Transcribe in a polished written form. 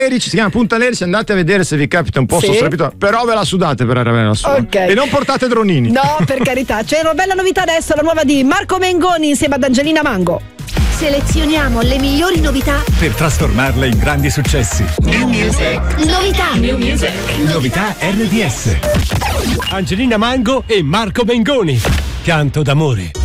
Lerici, si chiama Punta Lerici, andate a vedere se vi capita un posto strepitoso, però ve la sudate per arrivare lassù. E non portate dronini. No, per carità. C'è una bella novità adesso, la nuova di Marco Mengoni insieme ad Angelina Mango. Selezioniamo le migliori novità per trasformarle in grandi successi. New Music. Novità. New Music. Novità RDS. Angelina Mango e Marco Mengoni. Pianto d'amore.